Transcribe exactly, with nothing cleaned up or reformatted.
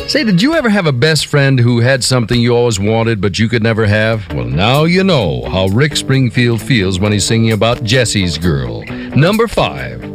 Say, did you ever have a best friend who had something you always wanted but you could never have? Well, now you know how Rick Springfield feels when he's singing about Jesse's Girl. Number five.